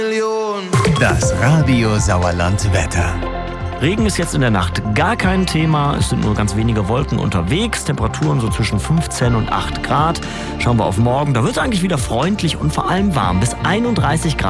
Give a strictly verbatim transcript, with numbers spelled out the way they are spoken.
Das Radio Sauerland Wetter. Regen ist jetzt in der Nacht gar kein Thema. Es sind nur ganz wenige Wolken unterwegs. Temperaturen so zwischen fünfzehn und acht Grad. Schauen wir auf morgen. Da wird es eigentlich wieder freundlich und vor allem warm. Bis einunddreißig Grad.